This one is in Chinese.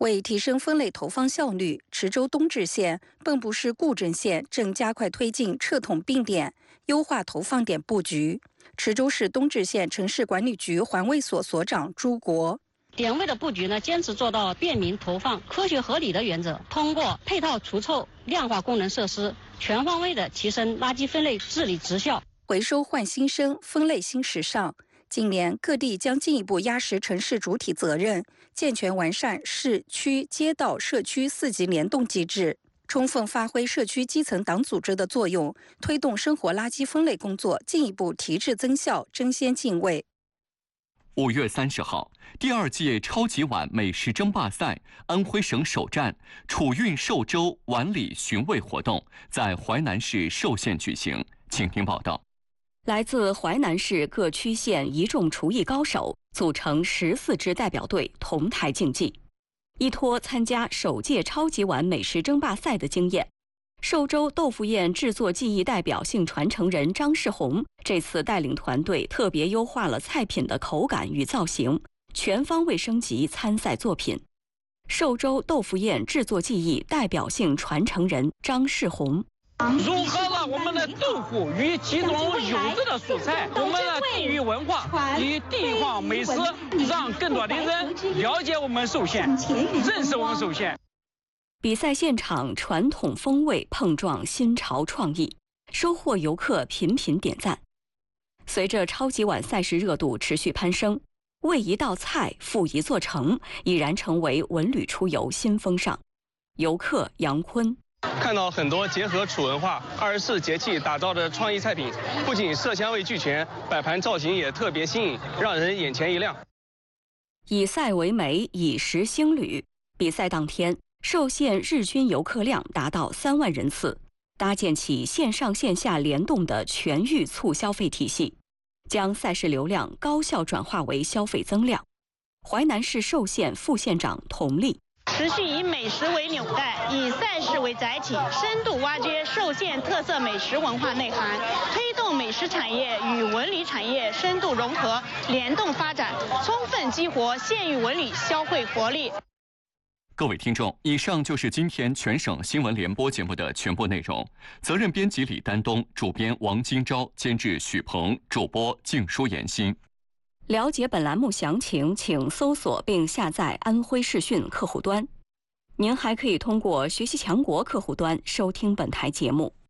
为提升分类投放效率，池州东治县、蚌埠市固镇县正加快推进撤统并点，优化投放点布局。池州市东治县城市管理局环卫所所长朱国。 点位的布局呢，坚持做到便民投放、科学合理的原则，通过配套除臭、量化功能设施，全方位的提升垃圾分类治理质效。 回收换新生，分类新时尚。近年，各地将进一步压实城市主体责任，健全完善市区、街道、社区4级联动机制，充分发挥社区基层党组织的作用，推动生活垃圾分类工作进一步提质增效、争先进位。 5月30号，第2届超级碗美食争霸赛安徽省首站楚运寿州碗礼寻味活动在淮南市寿县举行，请听报道。 来自淮南市各区县一众厨艺高手组成14支代表队同台竞技，依托参加首届超级碗美食争霸赛的经验，寿州豆腐宴制作技艺代表性传承人张世红这次带领团队特别优化了菜品的口感与造型，全方位升级参赛作品。寿州豆腐宴制作技艺代表性传承人张世红。 融合了我们的豆腐与几种优质的蔬菜，我们的地域文化与地方美食，让更多的人了解我们寿县，认识我们寿县。 比赛现场传统风味碰撞新潮创意，收获游客频频点赞。随着超级碗赛事热度持续攀升，为一道菜赴一座城已然成为文旅出游新风尚。游客杨坤。 看到很多结合楚文化、24节气打造的创意菜品，不仅色香味俱全，摆盘造型也特别新颖，让人眼前一亮。 以赛为媒，以食兴旅。比赛当天，寿县日均游客量达到3万人次，搭建起线上线下联动的全域促消费体系，将赛事流量高效转化为消费增量。淮南市寿县副县长童丽。 持续以美食为纽带，以赛事为载体，深度挖掘寿县特色美食文化内涵，推动美食产业与文旅产业深度融合、联动发展，充分激活县域文旅消费活力。 各位听众，以上就是今天全省新闻联播节目的全部内容。责任编辑李丹东，主编王金钊，监制许鹏，主播静舒妍心。 了解本栏目详情，请搜索并下载安徽视讯客户端。您还可以通过学习强国客户端收听本台节目。